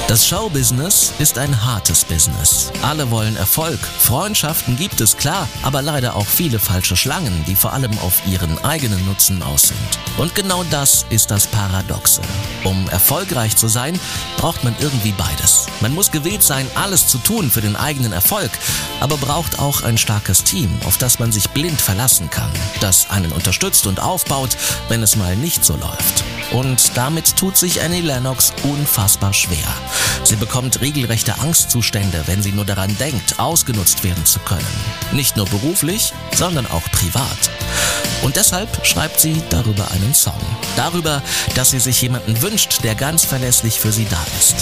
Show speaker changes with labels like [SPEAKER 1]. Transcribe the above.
[SPEAKER 1] Das Showbusiness ist ein hartes Business. Alle wollen Erfolg. Freundschaften gibt es, klar, aber leider auch viele falsche Schlangen, die vor allem auf ihren eigenen Nutzen aus sind. Und genau das ist das Paradoxe. Um erfolgreich zu sein, braucht man irgendwie beides. Man muss gewillt sein, alles zu tun für den eigenen Erfolg, aber braucht auch ein starkes Team, auf das man sich blind verlassen kann, das einen unterstützt und aufbaut, wenn es mal nicht so läuft. Und damit tut sich Annie Lennox unfassbar schwer. Sie bekommt regelrechte Angstzustände, wenn sie nur daran denkt, ausgenutzt werden zu können. Nicht nur beruflich, sondern auch privat. Und deshalb schreibt sie darüber einen Song. Darüber, dass sie sich jemanden wünscht, der ganz verlässlich für sie da ist.